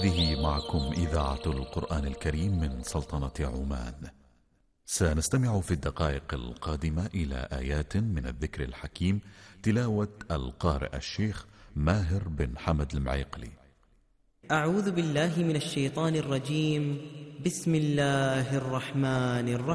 هذه معكم إذاعة القرآن الكريم من سلطنة عمان. سنستمع في الدقائق القادمة إلى آيات من الذكر الحكيم، تلاوة القارئ الشيخ ماهر بن حمد المعيقلي. أعوذ بالله من الشيطان الرجيم. بسم الله الرحمن الرحيم.